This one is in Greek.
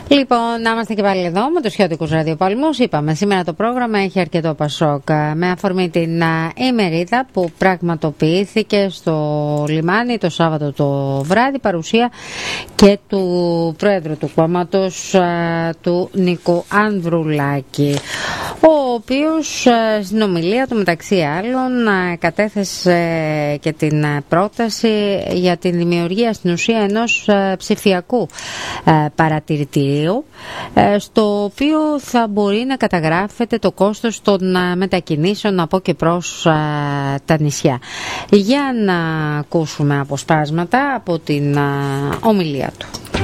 Λοιπόν, να είμαστε και πάλι εδώ με τους χιώτικους ραδιοπαλμούς. Είπαμε, σήμερα το πρόγραμμα έχει αρκετό πασόκ με αφορμή την ημερίδα που πραγματοποιήθηκε στο λιμάνι το Σάββατο το βράδυ, παρουσία και του Πρόεδρου του κόμματος του Νίκου Ανδρουλάκη, ο οποίος στην ομιλία του μεταξύ άλλων κατέθεσε και την πρόταση για την δημιουργία στην ουσία ενός ψηφιακού παρατηρητηρίου, στο οποίο θα μπορεί να καταγράφεται το κόστος των μετακινήσεων από και προς τα νησιά. Για να ακούσουμε αποσπάσματα από την ομιλία του.